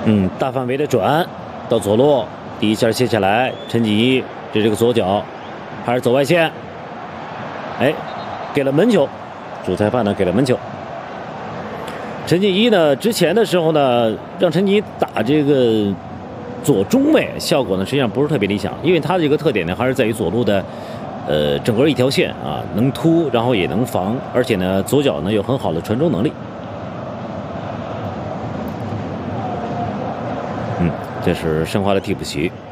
大范围的转到左路，第一下切下来，陈锦衣这个左脚还是走外线，哎，给了门球，主裁判呢给了门球。陈锦衣呢之前的时候呢，让陈锦衣打这个左中卫，效果呢实际上不是特别理想，因为他的一个特点呢还是在于左路的整个一条线啊，能突然后也能防，而且呢左脚呢有很好的传中能力。这是申花的替补席。